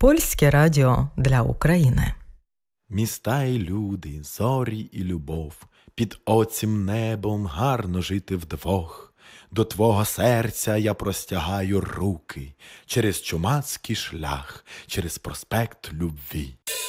Польське радіо для України. Міста і люди, зорі і любов, під оцім небом гарно жити вдвох. До твого серця я простягаю руки через чумацький шлях, через проспект любві.